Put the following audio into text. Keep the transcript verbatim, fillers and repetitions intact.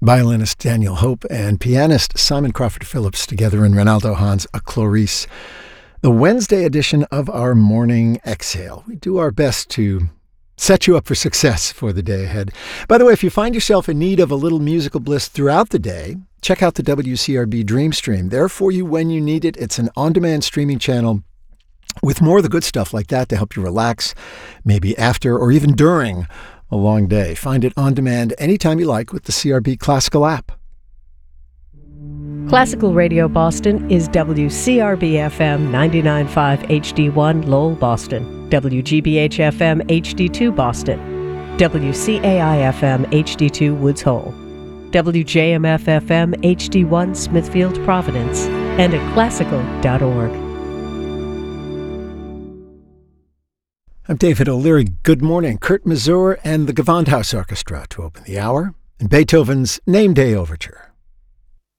Violinist Daniel Hope and pianist Simon Crawford Phillips together in Ronaldo Hahn's A Clarice, the Wednesday edition of our Morning Exhale. We do our best to set you up for success for the day ahead. By the way, if you find yourself in need of a little musical bliss throughout the day, check out the W C R B Dream Stream. There for you when you need it. It's an on-demand streaming channel with more of the good stuff like that to help you relax, maybe after or even during a long day. Find it on demand anytime you like with the C R B Classical app. Classical Radio Boston is W C R B F M ninety-nine point five H D one Lowell, Boston, W G B H F M H D two Boston, W C A I F M H D two Woods Hole, W J M F F M H D one Smithfield, Providence, and at classical dot org. I'm David O'Leary. Good morning. Kurt Masur and the Gewandhaus Orchestra to open the hour, and Beethoven's Name Day Overture.